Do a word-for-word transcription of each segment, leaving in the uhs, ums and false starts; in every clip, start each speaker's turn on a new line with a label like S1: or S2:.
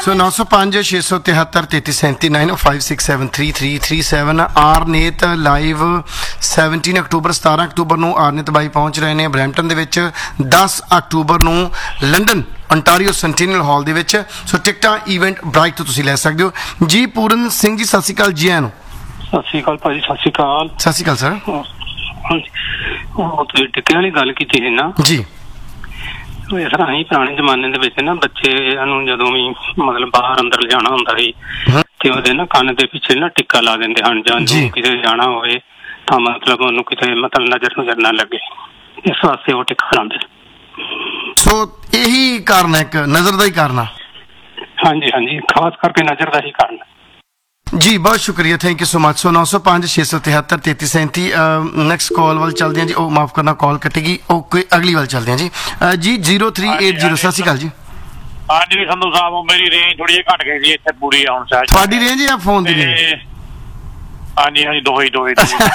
S1: सो नौ सौ पाँच छे सौ तिहत्तर तेती सैंती nine five six seven three three three seven R Nait live seventeen अक्टूबर सतारह अक्टूबर ਨੂੰ ਆਰਨੇਤ ਬਾਈ ਪਹੁੰਚ ਰਹੇ ਨੇ ਬਰੈਂਪਟਨ ਦੇ ਵਿੱਚ, ਦਸ ਅਕਤੂਬਰ ਨੂੰ ਲੰਡਨ ontario ਸੈਂਟੀਨਲ ਹਾਲ ਦੇ ਵਿੱਚ। ਸੋ ਟਿਕਟਾਂ ਈਵੈਂਟ ਬ੍ਰਾਈਟ ਤੋਂ ਤੁਸੀਂ ਲੈ ਸਕਦੇ ਹੋ ਜੀ। ਪੂਰਨ ਸਿੰਘ ਜੀ ਸਤਿ ਸ਼੍ਰੀ ਅਕਾਲ ਜੀ। ਆਇਆਂ ਨੂੰ
S2: ਸਤਿ ਸ਼੍ਰੀ ਅਕਾਲ ਭਾਜੀ। ਸਤਿ ਸ਼੍ਰੀ ਅਕਾਲ।
S1: ਸਤਿ ਸ਼੍ਰੀ ਅਕਾਲ ਸਰ।
S2: ਹਾਂਜੀ, ਉਹ ਤੁਸੀਂ ਟਿੱਕਿਆਂ ਵਾਲੀ ਗੱਲ ਕੀਤੀ ਸੀ ਨਾ
S1: ਜੀ।
S2: ਇਸ ਤਰ੍ਹਾਂ ਹੀ ਪੁਰਾਣੇ ਜ਼ਮਾਨੇ ਦੇ ਵਿੱਚ ਨਾ ਬੱਚੇ ਨੂੰ ਜਦੋਂ ਵੀ ਮਤਲਬ ਬਾਹਰ ਅੰਦਰ ਲਿਜਾਣਾ ਹੁੰਦਾ ਸੀ ਤੇ ਉਹਦੇ ਨਾ ਕੰਨ ਦੇ ਪਿੱਛੇ ਨਾ ਟਿੱਕਾ ਲਾ ਦਿੰਦੇ ਹਨ, ਜਾਂ ਜੋ ਕਿਤੇ ਜਾਣਾ ਹੋਵੇ ਤਾਂ ਮਤਲਬ ਉਹਨੂੰ ਕਿਤੇ ਮਤਲਬ ਨਜ਼ਰ ਨਜ਼ਰ ਨਾ ਲੱਗੇ, ਇਸ ਵਾਸਤੇ ਉਹ ਟਿੱਕਾ ਲਾਉਂਦੇ।
S1: ਸੋ ਇਹੀ ਕਾਰਨ ਹੈ, ਇੱਕ ਨਜ਼ਰ ਦਾ ਹੀ ਕਾਰਨ ਆ।
S2: ਹਾਂਜੀ ਹਾਂਜੀ, ਖਾਸ ਕਰਕੇ ਨਜ਼ਰ ਦਾ ਹੀ ਕਾਰਨ।
S1: जी बहुत शुक्रिया, थैंक यू सो मच। सो नौ सौ पाँच छे सौ तिहत्तर तेती सैंती नैक्सट कॉल वाल चलते हैं जी। ओ माफ करना कॉल कटेगी, ओके अगली वाल चलते हैं जी। जी जीरो थ्री एट जीरो सत श्री अकाल जी।
S3: हाँ जी संधू साहब, मेरी रेंज थोड़ी घट गई जी इत्थे पूरी आउण साइड।
S1: ਤੁਹਾਡੀ रेंज या फोन दी रेंज?
S3: हाँ जी हाँ जी, दो ही दो ही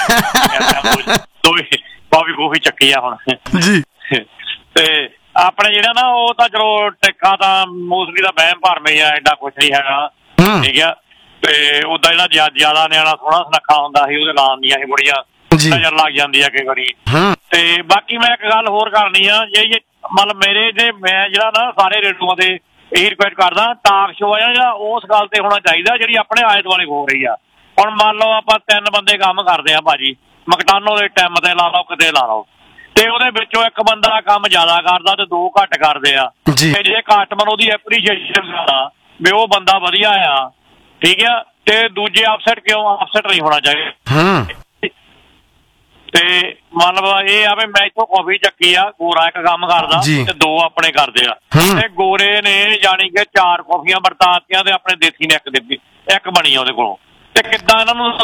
S3: दो ही कॉफी कॉफी ਚੱਕੀ ਆ ਹੁਣ
S1: ਜੀ।
S3: ਤੇ ਆਪਣੇ ਜਿਹੜਾ ਨਾ ਉਹ ਤਾਂ ਚਲੋ ਟਿੱਕਾ ਤਾਂ ਮੋਸਟਲੀ ਦਾ ਵਹਿਮ ਭਰਮ ਹੀ ਆ, ਐਡਾ ਕੁਛ ਨਹੀਂ ਹੈਗਾ, ਠੀਕ ਆ। ਤੇ ਉਦਾਂ ਜਿਹੜਾ ਜ਼ਿਆਦਾ ਨਿਆਣਾ ਸੋਹਣਾ ਸੁਨੱਖਾ ਹੁੰਦਾ ਸੀ ਉਹਦੇ ਨਾਂ ਦੀਆਂ ਸੀ ਬੜੀਆਂ ਨਜ਼ਰ ਲੱਗ ਜਾਂਦੀ ਆ ਕਈ ਵਾਰੀ। ਤੇ ਬਾਕੀ ਮੈਂ ਇੱਕ ਗੱਲ ਹੋਰ ਕਰਨੀ ਆ, ਜੇ ਮਤਲਬ ਮੇਰੇ ਜੇ ਮੈਂ ਜਿਹੜਾ ਨਾ ਸਾਰੇ ਰੇਡੀਓਆਂ ਤੇ ਇਹੀ ਰਿਕੁਐਸਟ ਕਰਦਾ, ਟਾਕ ਸ਼ੋ ਆ ਜਿਹੜਾ ਉਸ ਗੱਲ ਤੇ ਹੋਣਾ ਚਾਹੀਦਾ ਜਿਹੜੀ ਆਪਣੇ ਆਲੇ ਦੁਆਲੇ ਹੋ ਰਹੀ ਆ। ਹੁਣ ਮੰਨ ਲਓ ਆਪਾਂ ਤਿੰਨ ਬੰਦੇ ਕੰਮ ਕਰਦੇ ਆ ਭਾਜੀ, ਮਕਟਾਨੋ ਦੇ ਟਾਈਮ ਤੇ ਲਾ ਲਓ, ਕਿਤੇ ਲਾ ਲਓ, ਤੇ ਉਹਦੇ ਵਿੱਚੋਂ ਇੱਕ ਬੰਦਾ ਕੰਮ ਜ਼ਿਆਦਾ ਕਰਦਾ ਤੇ ਦੋ ਘੱਟ ਕਰਦੇ ਆ। ਤੇ ਜੇ ਕਸਟਮਰ ਉਹਦੀ ਐਪਰੀਸ਼ੀਏਸ਼ਨ ਕਰਦਾ ਵੀ ਉਹ ਬੰਦਾ ਵਧੀਆ ਆ, ਠੀਕ ਆ, ਤੇ ਦੂਜੇ ਅਪਸੈਟ ਕਿਉਂ ਅਪਸੈਟ ਨਹੀਂ ਹੋਣਾ ਚਾਹੀਦਾ। ਤੇ ਮਤਲਬ ਇਹ ਆ ਵੀ ਮੈਂ ਇੱਥੋਂ ਕਾਫੀ ਚੱਕੀ ਆ, ਗੋਰਾ ਇੱਕ ਕੰਮ ਕਰਦਾ ਤੇ ਦੋ ਆਪਣੇ ਕਰਦੇ ਆ, ਤੇ ਗੋਰੇ ਨੇ ਜਾਣੀ ਕਿ ਚਾਰ ਕਾਫੀਆਂ ਵਰਤਾਤੀਆਂ ਤੇ ਆਪਣੇ ਦੇਸੀ ਨੇ ਇੱਕ ਦਿੱਤੀ, ਇੱਕ ਬਣੀ ਆ ਉਹਦੇ ਕੋਲੋਂ। ਤੇ ਕਿੱਦਾਂ ਇਹਨਾਂ ਨੂੰ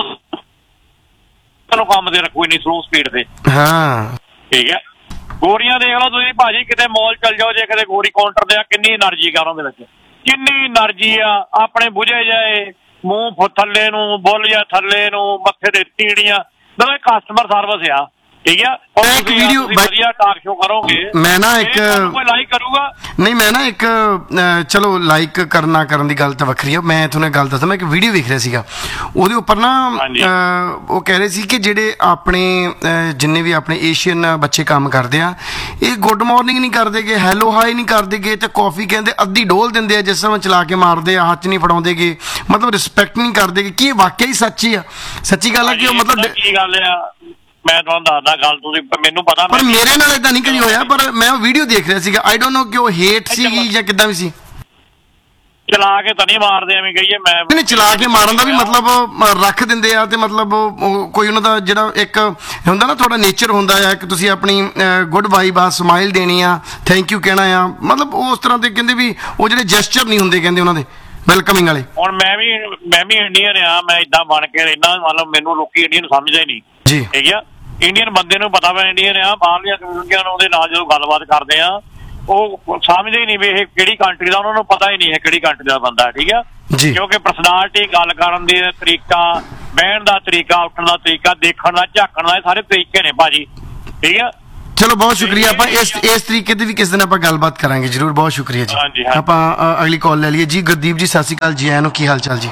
S3: ਤੁਹਾਨੂੰ ਕੰਮ ਦੇ ਰੱਖੋ ਇੰਨੀ ਸਲੋ ਸਪੀਡ ਤੇ? ਹਾਂ ਠੀਕ ਹੈ। ਗੋਰੀਆਂ ਦੇਖ ਲਓ ਤੁਸੀਂ ਭਾਜੀ, ਕਿਤੇ ਮੌਲ ਚੱਲ ਜਾਓ, ਜੇ ਕਿਤੇ ਗੋਰੀ ਕਾਊਂਟਰ ਤੇ ਆ, ਕਿੰਨੀ એનર્ਜੀ ਆ ਉਹਨਾਂ ਦੇ ਵਿੱਚ, ਕਿੰਨੀ એનર્ਜੀ ਆ। ਆਪਣੇ ਬੁਝੇ ਜਾਏ ਮੂੰਹ ਥੱਲੇ ਨੂੰ, ਬੁੱਲ ਜਾ ਥੱਲੇ ਨੂੰ, ਮੱਥੇ ਤੇ ਤੀੜੀਆਂ, ਮਤਲਬ ਕਸਟਮਰ ਸਰਵਿਸ ਆ, ਠੀਕ ਆ। ਵੀਡੀਓ ਵਧੀਆ ਟਾਕ ਸ਼ੋ ਕਰੋਗੇ, ਮੈਂ ਨਾ ਇੱਕ ਕੋਈ ਲਾਈਕ ਕਰੂਗਾ
S1: ਨਹੀਂ, ਮੈਂ ਨਾ ਇੱਕ ਚਲੋ ਲਾਈਕ ਕਰਨਾ ਕਰਨ ਦੀ ਗੱਲ ਤਾਂ ਵੱਖਰੀ ਆ। ਮੈਂ ਤੁਹਾਨੂੰ ਗੱਲ ਦੱਸਾਂ, ਮੈਂ ਇੱਕ ਵੀਡੀਓ ਵੇਖ ਰਿਹਾ ਸੀਗਾ, ਉਹਦੇ ਉੱਪਰ ਨਾ ਉਹ ਕਹਿ ਰਹੇ ਸੀ ਕਿ ਜਿਹੜੇ ਆਪਣੇ ਜਿੰਨੇ ਵੀ ਆਪਣੇ ਏਸ਼ੀਅਨ ਬੱਚੇ ਕੰਮ ਕਰਦੇ ਆ, ਇਹ ਗੁੱਡ ਮਾਰਨਿੰਗ ਨਹੀਂ ਕਰਦੇਗੇ, ਹੈਲੋ ਹਾਈ ਨਹੀਂ ਕਰਦੇਗੇ, ਤੇ ਕਾਫੀ ਕਹਿੰਦੇ ਅੱਧੀ ਡੋਲ ਦਿੰਦੇ ਆ, ਜਿਸ ਸਮੇਂ ਚਲਾ ਕੇ ਮਾਰਦੇ ਆ, ਹੱਥ ਨਹੀਂ ਫੜਾਉਂਦੇਗੇ, ਮਤਲਬ ਰਿਸਪੈਕਟ ਨਹੀਂ ਕਰਦੇਗੇ। ਕੀ ਇਹ ਵਾਕਿਆ ਹੀ ਸੱਚੀ ਆ? ਸੱਚੀ ਗੱਲ ਆ ਕਿ ਉਹ ਮਤਲਬ
S3: ਕੀ ਗੱਲ ਆ? ਮੈਂ ਤੁਹਾਨੂੰ ਦੱਸਦਾ ਗੱਲ, ਤੁਸੀਂ ਮੈਨੂੰ ਪਤਾ,
S1: ਪਰ ਮੇਰੇ ਨਾਲ ਏਦਾਂ ਨਹੀਂ ਕਦੀ ਹੋਇਆ, ਪਰ ਮੈਂ ਉਹ ਵੀਡੀਓ ਦੇਖ ਰਿਹਾ ਸੀਗਾ। ਆਈ ਡੋਨਟ ਨੋ ਕਿ ਉਹ ਹੇਟ ਸੀਗੀ ਜਾਂ ਕਿੱਦਾਂ ਵੀ ਸੀ।
S3: ਚਲਾ ਕੇ ਤਾਂ ਨਹੀਂ ਮਾਰਦੇ ਐਵੇਂ ਕਹੀਏ, ਮੈਂ
S1: ਨਹੀਂ ਚਲਾ ਕੇ ਮਾਰਨ ਦਾ ਵੀ ਮਤਲਬ ਰੱਖ ਦਿੰਦੇ ਆ, ਤੇ ਮਤਲਬ ਕੋਈ ਉਹਨਾਂ ਦਾ ਜਿਹੜਾ ਇੱਕ ਹੁੰਦਾ ਨਾ ਥੋੜਾ ਨੇਚਰ ਹੁੰਦਾ ਆ ਕਿ ਤੁਸੀਂ ਆਪਣੀ ਗੁੱਡ ਵਾਈਬ ਆ, ਸਮਾਈਲ ਦੇਣੀ ਆ, ਥੈਂਕ ਯੂ ਕਹਿਣਾ ਆ, ਮਤਲਬ ਉਸ ਤਰ੍ਹਾਂ ਦੇ ਕਹਿੰਦੇ ਵੀ ਉਹ ਜਿਹੜੇ ਜੈਸਚਰ ਨਹੀਂ ਹੁੰਦੇ ਕਹਿੰਦੇ ਉਹਨਾਂ ਦੇ ਵੈਲਕਮਿੰਗ ਵਾਲੇ। ਹੁਣ
S3: ਮੈਂ ਵੀ ਮੈਂ ਵੀ ਇੰਡੀਅਨ ਆ, ਮੈਂ ਏਦਾਂ ਬਣ ਕੇ ਰਹਿਣਾ, ਮਤਲਬ ਮੈਨੂੰ ਲੋਕੀ ਇੰਡੀਅਨ ਸਮਝਦੇ ਨਹੀਂ, ਠੀਕ ਆ। ਇੰਡੀਅਨ ਬੰਦੇ ਨੂੰ ਪਤਾ ਵਾ ਇੰਡੀਅਨ ਆ, ਬਾਹਰਲੀਆਂ ਕਮਿਊਨਿਟੀਆਂ ਨੂੰ ਉਹਦੇ ਨਾਲ ਜਦੋਂ ਗੱਲਬਾਤ ਕਰਦੇ ਆ ਉਹ ਸਮਝਦੇ ਹੀ ਨਹੀਂ ਵੀ ਇਹ ਕਿਹੜੀ ਕੰਟਰੀ ਦਾ, ਉਹਨਾਂ ਨੂੰ ਪਤਾ ਹੀ ਨਹੀਂ ਹੈ ਕਿਹੜੀ ਕੰਟਰੀ ਦਾ ਬੰਦਾ, ਠੀਕ ਆ। ਕਿਉਂਕਿ ਪਰਸਨੈਲਿਟੀ, ਗੱਲ ਕਰਨ ਦੇ ਤਰੀਕਾ, ਬਹਿਣ ਦਾ ਤਰੀਕਾ, ਉੱਠਣ ਦਾ ਤਰੀਕਾ, ਦੇਖਣ ਦਾ, ਝਾਕਣ ਦਾ, ਇਹ ਸਾਰੇ ਤਰੀਕੇ ਨੇ ਭਾਜੀ, ਠੀਕ ਆ।
S1: ਚਲੋ ਬਹੁਤ ਸ਼ੁਕਰੀਆ, ਆਪਾਂ ਇਸ ਇਸ ਤਰੀਕੇ ਦੀ ਵੀ ਕਿਸ ਦਿਨ ਆਪਾਂ ਗੱਲਬਾਤ ਕਰਾਂਗੇ ਜ਼ਰੂਰ। ਬਹੁਤ ਸ਼ੁਕਰੀਆ ਜੀ। ਆਪਾਂ ਅਗਲੀ ਕਾਲ ਲੈ ਲਈਏ ਜੀ। ਗੁਰਦੀਪ ਜੀ ਸਤਿ ਸ਼੍ਰੀ ਅਕਾਲ ਜੀ। ਆਇਆਂ ਨੂੰ ਕੀ ਹਾਲ ਚਾਲ ਜੀ?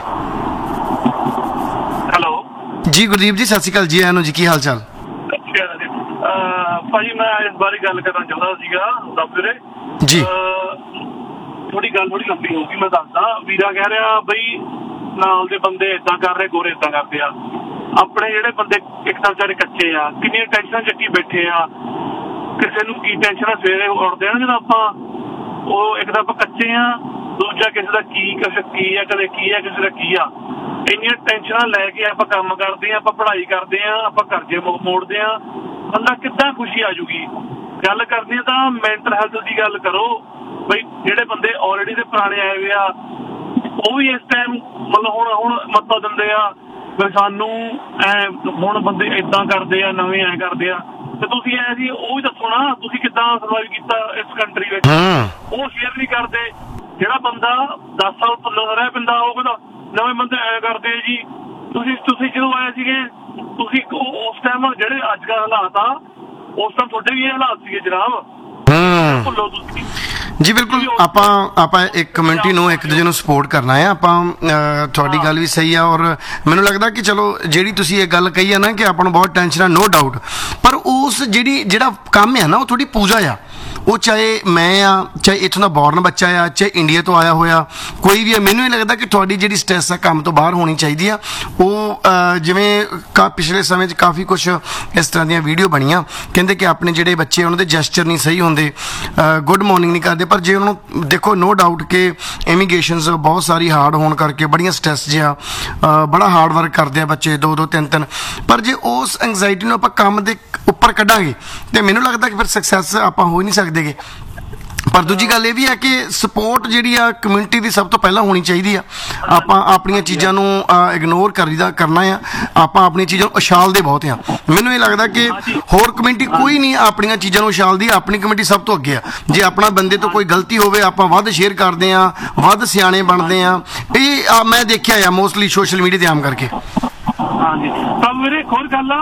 S4: ਹੈਲੋ
S1: ਜੀ ਗੁਰਦੀਪ ਜੀ ਸਤਿ ਸ਼੍ਰੀ ਅਕਾਲ ਜੀ। ਆਇਆਂ ਨੂੰ ਜੀ, ਕੀ ਹਾਲ ਚਾਲ?
S4: ਭਾਜੀ ਮੈਂ ਇਸ ਬਾਰੇ ਗੱਲ ਕਰਨਾ ਚਾਹੁੰਦਾ ਸੀਗਾ ਡਾਕਟਰ
S1: ਜੀ।
S4: ਥੋੜੀ ਗੱਲ ਥੋੜੀ ਲੰਬੀ ਹੋਊਗੀ, ਮੈਂ ਦੱਸਦਾ। ਵੀਰਾ ਕਹਿ ਰਿਹਾ ਬਈ ਨਾਲ ਦੇ ਬੰਦੇ ਏਦਾਂ ਕਰ ਰਹੇ, ਗੋਰੇ ਏਦਾਂ ਕਰਦੇ ਆ। ਆਪਣੇ ਜਿਹੜੇ ਬੰਦੇ ਇੱਕ ਤਾਂ ਵਿਚਾਰੇ ਕੱਚੇ ਆ, ਕਿੰਨੀਆਂ ਟੈਨਸ਼ਨਾਂ ਚੱਕੀ ਬੈਠੇ ਆ, ਕਿਸੇ ਨੂੰ ਕੀ ਟੈਨਸ਼ਨ ਆ, ਸਵੇਰੇ ਉੱਠਦੇ ਆ ਨਾ ਜਦੋਂ ਆਪਾਂ, ਉਹ ਇੱਕ ਤਾਂ ਆਪਾਂ ਕੱਚੇ ਆ, ਦੂਜਾ ਕਿਸੇ ਦਾ ਕੀ ਕਿਸੇ ਕੀ ਆ, ਕਦੇ ਕੀ ਆ, ਕਿਸੇ ਦਾ ਕੀ ਆ। ਇੰਨੀਆਂ ਟੈਨਸ਼ਨਾਂ ਲੈ ਕੇ ਆਪਾਂ ਕੰਮ ਕਰਦੇ ਆ, ਆਪਾਂ ਪੜ੍ਹਾਈ ਕਰਦੇ ਆ, ਆਪਾਂ ਕਰਜ਼ੇ ਮੋੜਦੇ ਆ, ਬੰਦਾ ਕਿੱਦਾਂ ਖੁਸ਼ੀ ਆ ਜੂਗੀ? ਗੱਲ ਕਰਨੀ ਤਾਂ ਮੈਂਟਲ ਹੈਲਥ ਦੀ ਗੱਲ ਕਰੋ ਬਈ। ਜਿਹੜੇ ਬੰਦੇ ਆਲਰੇਡੀ ਦੇ ਪੁਰਾਣੇ ਆਏ ਹੋਏ ਆ, ਉਹ ਵੀ ਇਸ ਟਾਈਮ ਮਤਲਬ ਹੁਣ ਹੁਣ ਮੱਤਾ ਦਿੰਦੇ ਆ ਵੀ ਸਾਨੂੰ ਐ, ਹੁਣ ਬੰਦੇ ਏਦਾਂ ਕਰਦੇ ਆ, ਨਵੇਂ ਐ ਕਰਦੇ ਆ। ਤੇ ਤੁਸੀਂ ਐ ਜੀ ਉਹ ਵੀ ਦੱਸੋ ਨਾ, ਤੁਸੀਂ ਕਿੱਦਾਂ ਸਰਵਾਈਵ ਕੀਤਾ ਇਸ ਕੰਟਰੀ ਵਿੱਚ? ਉਹ ਸ਼ੇਅਰ ਨਹੀਂ ਕਰਦੇ। ਜਿਹੜਾ ਬੰਦਾ ਦਸ ਸਾਲ ਪੱਲੋਂ ਰਹਿ ਪੈਂਦਾ, ਉਹ ਕਹਿੰਦਾ ਨਵੇਂ ਬੰਦੇ ਐ ਕਰਦੇ ਆ ਜੀ। ਤੁਸੀਂ ਤੁਸੀਂ ਜਦੋਂ ਆਏ ਸੀਗੇ, ਤੁਸੀਂ ਉਸ ਟਾਈਮ ਜਿਹੜੇ ਅੱਜ ਕੱਲ੍ਹ ਹਾਲਾਤ ਆ, ਉਸ ਟਾਈਮ ਤੁਹਾਡੇ ਵੀ ਇਹ ਹਾਲਾਤ ਸੀਗੇ ਜਨਾਬ, ਭੁੱਲੋ ਤੁਸੀਂ।
S1: ਜੀ ਬਿਲਕੁਲ ਆਪਾਂ ਆਪਾਂ ਇੱਕ ਕਮਿਊਨਿਟੀ ਨੂੰ ਇੱਕ ਦੂਜੇ ਨੂੰ ਸਪੋਰਟ ਕਰਨਾ ਹੈ ਆਪਾਂ ਤੁਹਾਡੀ ਗੱਲ ਵੀ ਸਹੀ ਆ ਔਰ ਮੈਨੂੰ ਲੱਗਦਾ ਕਿ ਚਲੋ ਜਿਹੜੀ ਤੁਸੀਂ ਇਹ ਗੱਲ ਕਹੀ ਆ ਨਾ ਕਿ ਆਪਾਂ ਨੂੰ ਬਹੁਤ ਟੈਨਸ਼ਨ ਆ ਨੋ ਡਾਊਟ ਪਰ ਉਸ ਜਿਹੜੀ ਜਿਹੜਾ ਕੰਮ ਆ ਨਾ ਉਹ ਥੋੜੀ ਪੂਜਾ ਆ ਉਹ ਚਾਹੇ ਮੈਂ ਆ ਚਾਹੇ ਇੱਥੋਂ ਦਾ ਬੋਰਨ ਬੱਚਾ ਆ ਚਾਹੇ ਇੰਡੀਆ ਤੋਂ ਆਇਆ ਹੋਇਆ ਕੋਈ ਵੀ ਆ ਮੈਨੂੰ ਇਹ ਲੱਗਦਾ ਕਿ ਤੁਹਾਡੀ ਜਿਹੜੀ ਸਟ੍ਰੈਸ ਆ ਕੰਮ ਤੋਂ ਬਾਹਰ ਹੋਣੀ ਚਾਹੀਦੀ ਆ ਉਹ ਜਿਵੇਂ ਕਾ ਪਿਛਲੇ ਸਮੇਂ 'ਚ ਕਾਫੀ ਕੁਛ ਇਸ ਤਰ੍ਹਾਂ ਦੀਆਂ ਵੀਡੀਓ ਬਣੀਆਂ ਕਹਿੰਦੇ ਕਿ ਆਪਣੇ ਜਿਹੜੇ ਬੱਚੇ ਉਹਨਾਂ ਦੇ ਜੈਸਚਰ ਨਹੀਂ ਸਹੀ ਹੁੰਦੇ ਗੁੱਡ ਮਾਰਨਿੰਗ ਨਹੀਂ ਕਰਦੇ ਪਰ ਜੇ ਉਹਨਾਂ ਨੂੰ ਦੇਖੋ ਨੋ ਡਾਊਟ ਕਿ ਇਮੀਗ੍ਰੇਸ਼ਨਸ ਬਹੁਤ ਸਾਰੀ ਹਾਰਡ ਹੋਣ ਕਰਕੇ ਬੜੀਆਂ ਸਟ੍ਰੈਸ ਜਿਹਾ ਬੜਾ ਹਾਰਡ ਵਰਕ ਕਰਦੇ ਆ ਬੱਚੇ ਦੋ ਦੋ ਤਿੰਨ ਤਿੰਨ ਪਰ ਜੇ ਉਸ ਐਂਗਜ਼ਾਈਟੀ ਨੂੰ ਆਪਾਂ ਕੰਮ ਦੇ ਉੱਪਰ ਕੱਢਾਂਗੇ ਤੇ ਮੈਨੂੰ ਲੱਗਦਾ ਕਿ ਫਿਰ ਸਕਸੈਸ ਆਪਾਂ ਹੋ ਹੀ ਨਹੀਂ ਸਕਦੇ ਗੇ ਪਰ ਦੂਜੀ ਗੱਲ ਇਹ ਵੀ ਹੈ ਕਿ ਸਪੋਰਟ ਜਿਹੜੀ ਆ ਕਮਿਊਨਿਟੀ ਦੀ ਸਭ ਤੋਂ ਪਹਿਲਾਂ ਹੋਣੀ ਚਾਹੀਦੀ ਆ ਆਪਾਂ ਆਪਣੀਆਂ ਚੀਜ਼ਾਂ ਨੂੰ ਇਗਨੋਰ ਕਰੀਦਾ ਕਰਨਾ ਆ ਆਪਾਂ ਆਪਣੀਆਂ ਚੀਜ਼ਾਂ ਨੂੰ ਉਛਾਲਦੇ ਬਹੁਤ ਆ ਮੈਨੂੰ ਇਹ ਲੱਗਦਾ ਕਿ ਹੋਰ ਕਮਿਊਨਿਟੀ ਕੋਈ ਨਹੀਂ ਆਪਣੀਆਂ ਚੀਜ਼ਾਂ ਨੂੰ ਉਛਾਲਦੀ ਆਪਣੀ ਕਮਿਊਨਿਟੀ ਸਭ ਤੋਂ ਅੱਗੇ ਆ ਜੇ ਆਪਣਾ ਬੰਦੇ ਤੋਂ ਕੋਈ ਗਲਤੀ ਹੋਵੇ ਆਪਾਂ ਵੱਧ ਸ਼ੇਅਰ ਕਰਦੇ ਆ ਵੱਧ ਸਿਆਣੇ ਬਣਦੇ ਆ ਇਹ ਮੈਂ ਦੇਖਿਆ ਆ ਮੋਸਟਲੀ ਸੋਸ਼ਲ ਮੀਡੀਆ ਤੇ ਆਮ ਕਰਕੇ
S4: ਹਾਂਜੀ ਤਾਂ ਮੇਰੇ ਇੱਕ ਹੋਰ ਗੱਲ ਆ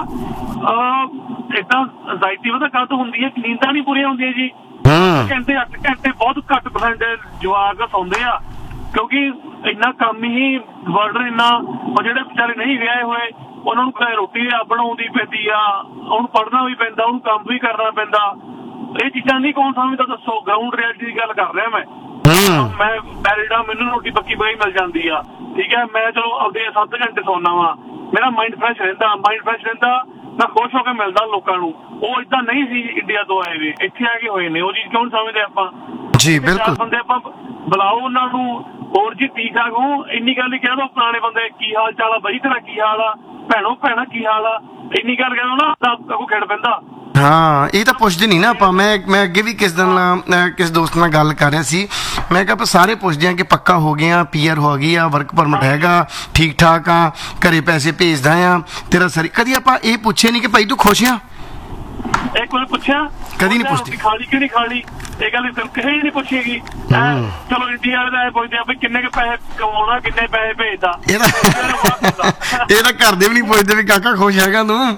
S4: ਇਦਾਂ ਐਂਜ਼ਾਈਟੀ ਉਹਦਾ ਕਾਹਤ ਹੁੰਦੀ ਹੈ ਨੀਂਦਾਂ ਨਹੀਂ ਪੂਰੀਆਂ ਹੁੰਦੀਆਂ ਜੀ ਘੰਟੇ ਅੱਠ ਘੰਟੇ ਬਹੁਤ ਘੱਟ ਪਰਸੈਂਟ ਜਵਾਕ ਸੌਂਦੇ ਆ ਕਿਉਂਕਿ ਇੰਨਾ ਕੰਮ ਹੀ ਵਰਡਨ ਇੰਨਾ ਉਹ ਜਿਹੜੇ ਵਿਚਾਰੇ ਨਹੀਂ ਵਿਆਹੇ ਹੋਏ ਉਹਨਾਂ ਨੂੰ ਘਰੇ ਰੋਟੀ ਬਣਾਉਂਦੀ ਪੈਂਦੀ ਆ ਉਹਨੂੰ ਪੜ੍ਹਨਾ ਵੀ ਪੈਂਦਾ ਉਹਨੂੰ ਕੰਮ ਵੀ ਕਰਨਾ ਪੈਂਦਾ ਇਹ ਚੀਜ਼ਾਂ ਨਹੀਂ ਕੌਣ ਸਮਝਦਾ ਦੱਸੋ ਗਰਾਊਂਡ ਰਿਐਲਿਟੀ ਦੀ ਗੱਲ ਕਰ ਰਿਹਾ ਮੈਂ ਮੈਂ ਮੈਰਿਡ ਆ ਮੈਨੂੰ ਰੋਟੀ ਪੱਕੀ ਬਈ ਮਿਲ ਜਾਂਦੀ ਆ ਠੀਕ ਹੈ ਮੈਂ ਚਲੋ ਆਪਦੇ ਸੱਤ ਘੰਟੇ ਸੌਣਾ ਵਾ ਮੇਰਾ ਮਾਈਂਡ ਫਰੈਸ਼ ਰਹਿੰਦਾ ਮਾਈਂਡ ਫਰੈਸ਼ ਰਹਿੰਦਾ ਮੈਂ ਖੁਸ਼ ਹੋ ਕੇ ਮਿਲਦਾ ਲੋਕਾਂ ਨੂੰ ਉਹ ਏਦਾਂ ਨਹੀਂ ਸੀ ਇੰਡੀਆ ਤੋਂ ਆਏ ਵੇ ਇੱਥੇ ਆ ਕੇ ਹੋਏ ਨੇ ਉਹ ਚੀਜ਼ ਕਿਉਂ ਸਮਝਦੇ ਆਪਾਂ
S1: ਜੀ ਬਿਲਕੁਲ
S4: ਬੰਦੇ ਆਪਾਂ ਬੁਲਾਓ ਉਹਨਾਂ ਨੂੰ ਹੋਰ ਜੀ ਠੀਕ ਠਾਕ ਹੋ ਇੰਨੀ ਗੱਲ ਹੀ ਕਹਿ ਦੋ ਪੁਰਾਣੇ ਬੰਦੇ ਕੀ ਹਾਲ ਚਾਲ ਆ ਬਾਈ ਤੇਰਾ ਕੀ ਹਾਲ ਆ ਭੈਣੋ ਭੈਣਾ ਕੀ ਹਾਲ ਆ ਇੰਨੀ ਗੱਲ ਕਹਿ ਦੋ ਨਾ ਤਾਂ ਅੱਗੋਂ ਖੇਡ ਪੈਂਦਾ
S1: ਹਾਂ ਇਹ ਤਾਂ ਪੁੱਛਦੇ ਨਹੀਂ ਨਾ ਆਪਾਂ ਮੈਂ ਮੈਂ ਅੱਗੇ ਵੀ ਕਿਸ ਦਿਨ ਕਿਸ ਦੋਸਤ ਨਾਲ ਗੱਲ ਕਰ ਰਿਹਾ ਸੀ ਮੈਂ ਕਿਹਾ ਆਪਾਂ ਸਾਰੇ ਪੁੱਛਦੇ ਹਾਂ ਕਿ ਪੱਕਾ ਹੋ ਗਿਆ ਪੀਆਰ ਹੋ ਗਈ ਆ ਵਰਕ ਪਰਮਿਟ ਹੈਗਾ ਠੀਕ ਠਾਕ ਆ ਘਰੇ ਪੈਸੇ ਭੇਜਦਾ ਆ ਤੇਰਾ ਸਰੀ ਕਦੀ ਆਪਾਂ ਇਹ ਪੁੱਛੇ ਨਹੀਂ ਕਿ ਭਾਈ ਤੂੰ ਖੁਸ਼ ਆ
S4: ਇੱਕ ਵਾਰ ਪੁੱਛਿਆ
S1: ਕਦੀ ਨਹੀਂ ਪੁੱਛਦੇ
S4: ਖਾਲੀ ਕਿ ਨਹੀਂ ਖਾਲੀ ਇਹ ਗੱਲ ਕਿਸੇ ਨਹੀਂ ਪੁੱਛੇਗੀ ਚਲੋ ਇੰਡੀਆ ਵਾਲੇ ਦਾ ਪੁੱਛਦੇ ਆ ਵੀ ਕਿੰਨੇ ਕੁ ਪੈਸੇ ਕਮਾਉਣਾ ਕਿੰਨੇ ਪੈਸੇ ਭੇਜਦਾ
S1: ਇਹ ਤਾਂ ਘਰ ਦੇ ਵੀ ਨਹੀਂ ਪੁੱਛਦੇ ਵੀ ਕਾਕਾ ਖੁਸ਼ ਹੈਗਾ ਤੂੰ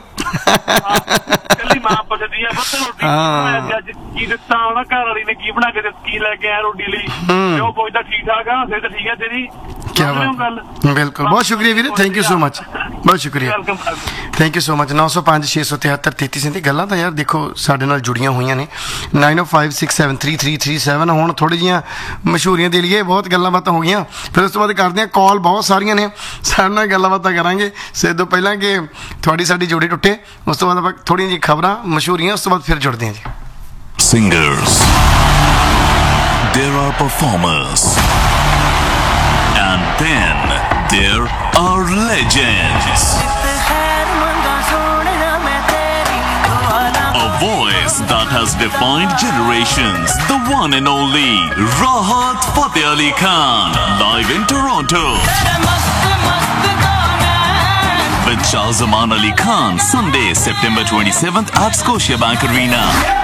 S4: ਕੱਲੀ ਮਾਂ ਪੁੱਛਦੀ ਆ ਬੱਤ ਰੋਟੀ ਅੱਜ ਕੀ ਦਿੱਤਾ ਉਹਨਾਂ ਘਰ ਵਾਲੀ ਨੇ ਕੀ ਬਣਾ ਕੇ ਦਿੱਤੀ ਕੀ ਲੈ ਕੇ ਆਇਆ ਰੋਟੀ ਲਈ ਉਹ ਪੁੱਛਦਾ ਠੀਕ ਠਾਕ ਆ ਫਿਰ ਤਾਂ ਠੀਕ ਆ ਤੇਰੀ
S1: ਕਿਆ ਬਾਤ ਬਿਲਕੁਲ ਬਹੁਤ ਸ਼ੁਕਰੀਆ ਵੀਰੇ ਥੈਂਕ ਯੂ ਸੋ ਮਚ ਬਹੁਤ ਸ਼ੁਕਰੀਆ ਥੈਂਕ ਯੂ ਸੋ ਮਚ ਨੌ ਸੌ ਪੰਜ ਛੇ ਸੌ ਤਿਹੱਤਰ ਤੇਤੀ ਸੈਂਤੀ ਗੱਲਾਂ ਤਾਂ ਯਾਰ ਦੇਖੋ ਸਾਡੇ ਨਾਲ ਜੁੜੀਆਂ ਹੋਈਆਂ ਨੇ ਨਾਈਨ ਓ five six seven three three three seven ਹੁਣ ਥੋੜ੍ਹੀ ਜਿਹੀਆਂ ਮਸ਼ਹੂਰੀਆਂ ਦੇ ਲਈਏ ਬਹੁਤ ਗੱਲਾਂ ਬਾਤਾਂ ਹੋ ਗਈਆਂ ਫਿਰ ਉਸ ਤੋਂ ਬਾਅਦ ਕਰਦੇ ਹਾਂ ਕਾਲ ਬਹੁਤ ਸਾਰੀਆਂ ਨੇ ਸਾਡੇ ਨਾਲ ਗੱਲਾਂ ਬਾਤਾਂ ਕਰਾਂਗੇ ਸੇ ਤੋਂ ਪਹਿਲਾਂ ਕਿ ਤੁਹਾਡੀ ਸਾਡੀ ਜੋੜੀ ਟੁੱਟੇ ਉਸ ਤੋਂ ਬਾਅਦ ਆਪਾਂ ਥੋੜ੍ਹੀਆਂ ਜਿਹੀ ਖਬਰਾਂ ਮਸ਼ਹੂਰੀਆਂ ਉਸ ਤੋਂ ਬਾਅਦ ਫਿਰ ਜੁੜਦੇ ਹਾਂ ਜੀ
S5: Singers, there are performers, and then there are legends. A voice that has defined generations. The one and only Rahat Fateh Ali Khan, live in Toronto. With Shahzaman Ali Khan, Sunday, September twenty-seventh at Scotiabank Arena.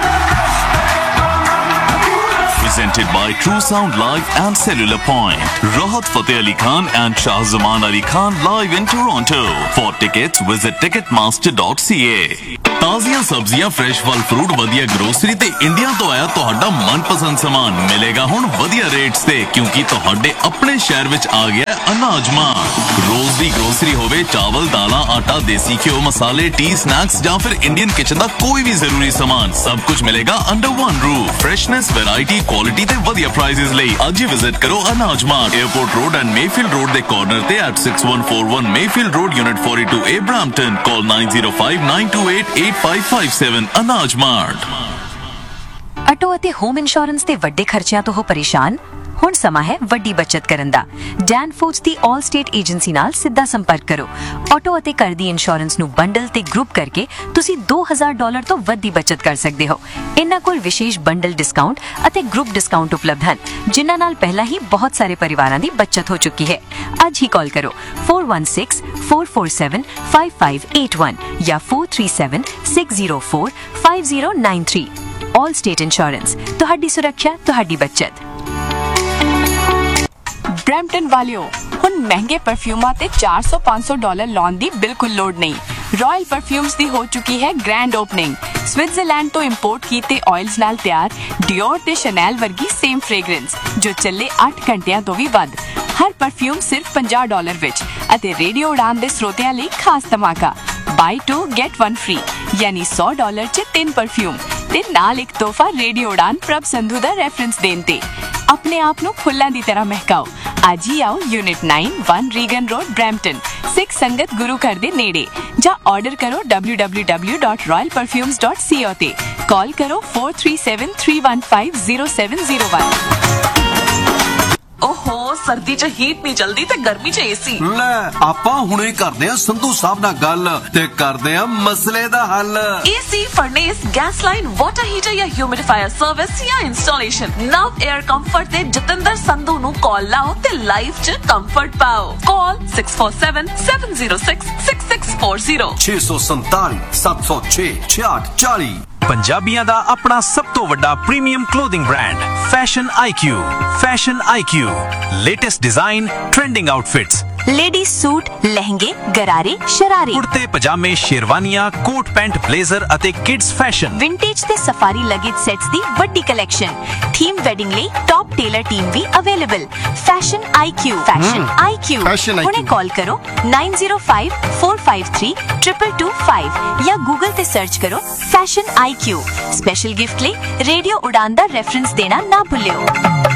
S5: Presented by True Sound Live and Cellular Point. Rahat Fateh Ali Khan and Shahzaman Ali Khan live in Toronto. For tickets, visit ticketmaster dot c a. ਤਾਜ਼ੀਆਂ ਸਬਜ਼ੀਆਂ fresh ਫਲ fruit ਵਧੀਆ grocery ਤੇ India ਤੋਂ ਆਇਆ ਤੁਹਾਡਾ ਮਨਪਸੰਦ ਸਾਮਾਨ ਮਿਲੇਗਾ ਹੁਣ ਵਧੀਆ ਰੇਟਸ ਤੇ ਕਿਉਂਕਿ ਤੁਹਾਡੇ ਆਪਣੇ ਸ਼ਹਿਰ ਵਿੱਚ ਆ ਗਿਆ ਅਨਾਜ ਮਾਰਟ ਰੋਜ਼ ਦੀ ਗਰੋਸਰੀ ਹੋਵੇ ਚਾਵਲ ਦਾਲਾਂ ਆਟਾ ਦੇਸੀ ਘਿਓ ਮਸਾਲੇ ਟੀ ਸਨੈਕਸ ਜਾਂ ਫਿਰ ਇੰਡੀਅਨ ਕਿਚਨ ਦਾ ਕੋਈ ਵੀ ਜ਼ਰੂਰੀ ਸਾਮਾਨ ਸਭ ਕੁਝ ਮਿਲੇਗਾ under one roof freshness variety quality ਤੇ ਵਧੀਆ ਪ੍ਰਾਈਸਿਸ ਲਈ ਅੱਜ ਹੀ ਵਿਜ਼ਿਟ ਕਰੋ ਅਨਾਜ mart airport road and Mayfield road ਦੇ ਕਾਰਨਰ ਤੇ at six one four one Mayfield road unit forty-two A Brampton call nine zero five nine two eight eight five five seven ਅਨਾਜ mart
S6: auto ਅਤੇ home insurance ਦੇ ਵੱਡੇ ਖਰਚਿਆਂ ਤੋਂ ਹੋ ਪਰੇਸ਼ਾਨ ਹੁਣ ਸਮਾਂ ਹੈ ਵੱਡੀ ਬਚਤ ਕਰਨ ਦਾ ਡੈਨ ਫੂਡਸ ਦੀ ਆਲ ਸਟੇਟ ਏਜੰਸੀ ਨਾਲ ਸਿੱਧਾ ਸੰਪਰਕ ਕਰੋ ਆਟੋ ਅਤੇ ਘਰ ਦੀ ਇੰਸ਼ੋਰੈਂਸ ਨੂੰ ਬੰਡਲ ਤੇ ਗਰੁੱਪ ਕਰਕੇ ਤੁਸੀਂ ਦੋ ਹਜ਼ਾਰ ਡਾਲਰ ਤੋਂ ਵੱਧ ਦੀ ਬਚਤ ਕਰ ਸਕਦੇ ਹੋ ਇਹਨਾਂ ਕੋਲ ਵਿਸ਼ੇਸ਼ ਬੰਡਲ ਡਿਸਕਾਊਂਟ ਅਤੇ ਗਰੁੱਪ ਡਿਸਕਾਊਂਟ ਉਪਲਬਧ ਹਨ ਜਿਨ੍ਹਾਂ ਨਾਲ ਪਹਿਲਾਂ ਹੀ ਬਹੁਤ ਸਾਰੇ ਪਰਿਵਾਰਾਂ ਦੀ ਬਚਤ ਹੋ ਚੁੱਕੀ ਹੈ ਅੱਜ ਹੀ ਕਾਲ ਕਰੋ four one six four four seven five five eight one ਜਾਂ four three seven six zero four five zero nine three ਆਲ ਸਟੇਟ ਇੰਸ਼ੋਰੈਂਸ ਤੁਹਾਡੀ ਸੁਰੱਖਿਆ ਤੁਹਾਡੀ ਬਚਤ
S7: ਬ੍ਰੈਂਪਟਨ ਵਾਲਿਓ ਹੁਣ ਮਹਿੰਗੇ ਪਰਫਿਊਮਾਂ ਤੇ ਚਾਰ ਸੌ ਪੰਜ ਸੌ ਡਾਲਰ ਲਾਉਣ ਦੀ ਬਿਲਕੁਲ ਲੋੜ ਨਹੀਂ ਰਾਇਲ ਪਰਫਿਊਮਸ ਦੀ ਹੋ ਚੁੱਕੀ ਹੈ ਗ੍ਰੈਂਡ ਓਪਨਿੰਗ ਸਵਿਟਜ਼ਰਲੈਂਡ ਤੋਂ ਇੰਪੋਰਟ ਕੀਤੇ ਆਇਲਸ ਨਾਲ ਤਿਆਰ ਡਿਓਰ ਤੇ ਸ਼ਨੈਲ ਵਰਗੀ ਸੇਮ ਫ੍ਰੈਗਰੈਂਸ ਜੋ ਚੱਲੇ ਅੱਠ ਘੰਟਿਆਂ ਤੋਂ ਵੀ ਵੱਧ। ਹਰ ਪਰਫਿਊਮ ਸਿਰਫ ਪੰਜਾਹ ਡਾਲਰ ਵਿੱਚ ਅਤੇ ਰੇਡੀਓ ਉਡਾਨ ਦੇ ਸਰੋਤਿਆਂ ਲਈ ਖਾਸ ਧਮਾਕਾ ਬਾਈ ਟੂ ਗੈਟ ਵਨ ਫ੍ਰੀ ਯਾਨੀ ਸੌ ਡਾਲਰ 'ਚ ਤਿੰਨ ਪਰਫਿਊਮ ਤੇ ਨਾਲ ਇੱਕ ਤੋਹਫਾ ਰੇਡੀਓ ਉਡਾਨ ਪ੍ਰਭ ਸੰਧੂ ਦਾ ਰੈਫਰੈਂਸ ਦੇਣ ਤੇ। ਆਪਣੇ ਆਪ ਨੂੰ ਫੁੱਲਾਂ ਦੀ ਤਰ੍ਹਾਂ ਮਹਿਕਾਓ। ਅੱਜ ਹੀ ਆਓ unit ਨਾइन one Reagan road Brampton ਸਿੱਖ ਸੰਗਤ ਗੁਰੂ ਘਰ ਦੇ ਨੇੜੇ ਜਾਂ ਆਰਡਰ ਕਰੋ W W W dot royal ਪਰਫਿਊਮਜ਼ dot ਸੀ ਓ ਤੇ। ਕਾਲ ਕਰੋ four three seven three one five zero seven zero one.
S8: ਓਹੋ ਸਰਦੀ 'ਚ ਹੀਟ ਨਹੀਂ ਚਲਦੀ ਤੇ ਗਰਮੀ 'ਚ ਏਸੀ।
S9: ਲੈ ਆਪਾਂ ਹੁਣੇ ਕਰਦੇ ਆ ਸੰਧੂ ਸਾਹਿਬ ਨਾਲ ਗੱਲ ਤੇ ਕਰਦੇ ਆ ਮਸਲੇ ਦਾ ਹੱਲ।
S8: AC ਫਰਨੇਸ gas line water heater ਜਾਂ ਹਿਊਮਿਡੀਫਾਇਰ ਸਰਵਿਸ ਜਾਂ ਇੰਸਟਾਲੇਸ਼ਨ ਨਵ 에ਅਰ ਕੰਫਰਟ ਤੇ ਜਤਿੰਦਰ ਸੰਧੂ ਨੂੰ ਕਾਲ ਲਾਓ ਤੇ ਲਾਈਫ 'ਚ ਕੰਫਰਟ ਪਾਓ। ਕਾਲ six four seven seven zero six six six four zero
S9: छे सौ संताली सात सौ छे छियाठ चाली।
S10: ਪੰਜਾਬੀਆਂ ਦਾ ਆਪਣਾ ਸਭ ਤੋਂ ਵੱਡਾ premium clothing brand fashion IQ. Fashion IQ latest design trending outfits
S6: ladies suit लहंगे गरारे शरारे
S10: ਕੁੜਤੇ ਪਜਾਮੇ ਸ਼ੇਰਵਾਨੀਆਂ ਕੋਟ ਪੈਂਟ ਬਲੇਜ਼ਰ ਅਤੇ ਕਿਡਸ ਫੈਸ਼ਨ
S6: विंटेज ਤੇ सफारी लगेज सेट्स ਦੀ ਵੱਡੀ ਕਲੈਕਸ਼ਨ ਥੀਮ ਵੈਡਿੰਗ ਲਈ top tailor team we available. Fashion IQ fashion IQ
S1: Fashion I Q
S6: ਹੁਣੇ ਕਾਲ ਕਰੋ nine zero five four five three triple two five ਜਾਂ Google ਤੇ search ਕਰੋ fashion IQ. Special gift ਲਈ radio ਉਡਾਨ ਦਾ reference ਦੇਣਾ ਨਾ ਭੁੱਲਿਓ।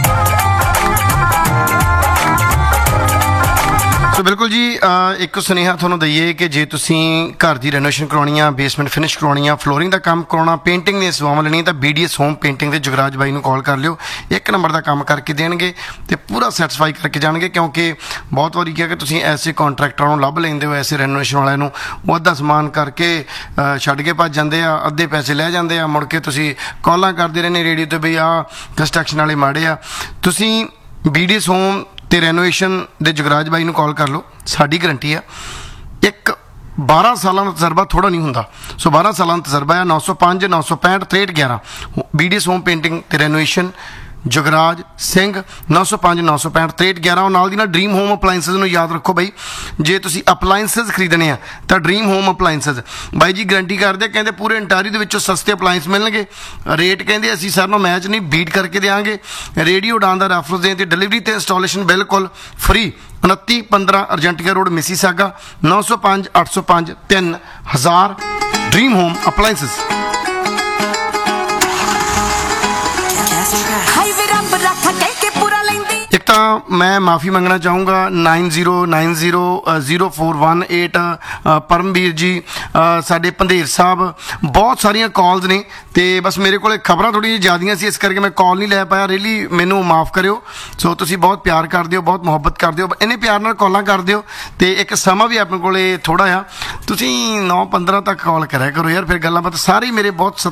S1: ਸੋ ਬਿਲਕੁਲ ਜੀ ਇੱਕ ਸੁਨੇਹਾ ਤੁਹਾਨੂੰ ਦਈਏ ਕਿ ਜੇ ਤੁਸੀਂ ਘਰ ਦੀ ਰੈਨੋਵੇਸ਼ਨ ਕਰਵਾਉਣੀ ਆ ਬੇਸਮੈਂਟ ਫਿਨਿਸ਼ ਕਰਵਾਉਣੀ ਆ ਫਲੋਰਿੰਗ ਦਾ ਕੰਮ ਕਰਾਉਣਾ ਪੇਂਟਿੰਗ ਦੀਆਂ ਸੇਵਾਵਾਂ ਲੈਣੀਆਂ ਤਾਂ ਬੀਡੀਐਸ ਹੋਮ ਪੇਂਟਿੰਗ ਦੇ ਜੁਗਰਾਜ ਬਾਈ ਨੂੰ ਕਾਲ ਕਰ ਲਿਓ। ਇੱਕ ਨੰਬਰ ਦਾ ਕੰਮ ਕਰਕੇ ਦੇਣਗੇ ਤੇ ਪੂਰਾ ਸੈਟੀਸਫਾਈ ਕਰਕੇ ਜਾਣਗੇ ਕਿਉਂਕਿ ਬਹੁਤ ਵਾਰੀ ਕਿਹਾ ਕਿ ਤੁਸੀਂ ਐਸੇ ਕੰਟਰੈਕਟਰਾਂ ਨੂੰ ਲੱਭ ਲੈਂਦੇ ਹੋ ਐਸੇ ਰੈਨੋਵੇਸ਼ਨ ਵਾਲਿਆਂ ਨੂੰ ਉਹ ਅੱਧਾ ਸਮਾਨ ਕਰਕੇ ਛੱਡ ਕੇ ਭੱਜ ਜਾਂਦੇ ਆ ਅੱਧੇ ਪੈਸੇ ਲੈ ਜਾਂਦੇ ਆ ਮੁੜ ਕੇ ਤੁਸੀਂ ਕਾਲਾਂ ਕਰਦੇ ਰਹਿੰਦੇ ਰੇਡੀਓ 'ਤੇ ਬਈ ਆਹ ਕੰਸਟਰਕਸ਼ਨ ਵਾਲੇ ਮਾੜੇ ਆ। ਤੁਸੀਂ ਬੀਡੀਐਸ ਹੋਮ ਤੇ ਰੈਨੋਵੇਸ਼ਨ ਦੇ ਜੁਗਰਾਜ ਬਾਈ ਨੂੰ ਕਾਲ ਕਰ ਲਓ। ਸਾਡੀ ਗਰੰਟੀ ਆ ਇੱਕ ਬਾਰਾਂ ਸਾਲਾਂ ਦਾ ਤਜਰਬਾ ਥੋੜਾ ਨਹੀਂ ਹੁੰਦਾ। ਸੋ ਬਾਰਾਂ ਸਾਲਾਂ ਦਾ ਤਜਰਬਾ ਆ ਨौ सौ पाँच नौ सौ पैंठ त्रेहठ ग्यारह ਬੀਡੀਐਸ ਹੋਮ ਪੇਂਟਿੰਗ ਤੇ ਰੈਨੋਵੇਸ਼ਨ ਜੁਗਰਾਜ ਸਿੰਘ नौ सौ पाँच नौ सौ पैंठ त्रेहठ ग्यारह। ਉਹ ਨਾਲ ਦੀ ਨਾਲ ਡ੍ਰੀਮ ਹੋਮ ਅਪਲਾਈਐਂਸਿਸ ਨੂੰ ਯਾਦ ਰੱਖੋ ਬਾਈ ਜੇ ਤੁਸੀਂ ਅਪਲਾਈਐਂਸਿਸ ਖਰੀਦਣੇ ਆ ਤਾਂ ਡ੍ਰੀਮ ਹੋਮ ਅਪਲਾਈਐਂਸਿਸ ਬਾਈ ਜੀ ਗਰੰਟੀ ਕਰਦੇ ਕਹਿੰਦੇ ਪੂਰੇ ਇੰਟਾਰੀ ਦੇ ਵਿੱਚੋਂ ਸਸਤੇ ਅਪਲਾਈਐਂਸ ਮਿਲਣਗੇ। ਰੇਟ ਕਹਿੰਦੇ ਅਸੀਂ ਸਰ ਨੂੰ ਮੈਚ ਨਹੀਂ ਬੀਟ ਕਰਕੇ ਦੇਵਾਂਗੇ। ਰੇਡੀਓ ਉਡਾਨ ਦਾ ਰੈਫਰੈਂਸ ਦੇਣ ਤੇ ਡਿਲੀਵਰੀ ਤੇ ਇੰਸਟਾਲੇਸ਼ਨ ਬਿਲਕੁਲ ਫ੍ਰੀ। उनती पंद्रह अर्जेंटिया रोड मिसीसागा नौ सौ पाँच अठ सौ पाँच तीन हजार ड्रीम होम अप्लायंसेस। एक तो मैं माफ़ी मंगना चाहूँगा nine zero nine zero zero four one eight Paramvir जी साडे पंधेर साहब बहुत सारिया कॉल्स ने तो बस मेरे को खबर थोड़ी जी ज़्यादा सी इस करके मैं कॉल नहीं लै पाया। रियली मैनू माफ़ करियो। सो तुसी बहुत प्यार कर दिओ बहुत मुहब्बत कर दिओ इन्ने प्यार नाल कॉलां कर दिओ तो एक समा भी अपने को थोड़ा आ तुसी नौ पंद्रह तक कॉल करा करो यार फिर गल्लां बात सारे मेरे बहुत